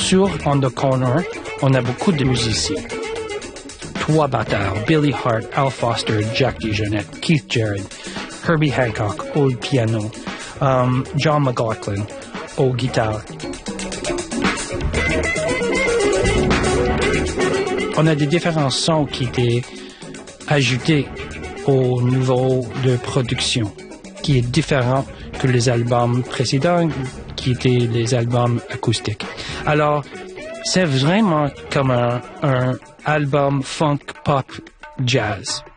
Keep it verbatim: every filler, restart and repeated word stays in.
sur On the Corner, on a beaucoup de musiciens. Trois batteurs, Billy Hart, Al Foster, Jack DeJohnette, Keith Jarrett, Herbie Hancock au piano, um, John McLaughlin au guitare. On a des différents sons qui étaient ajoutés au niveau de production, qui est différent que les albums précédents, qui étaient les albums acoustiques. Alors, c'est vraiment comme un, un album funk pop jazz.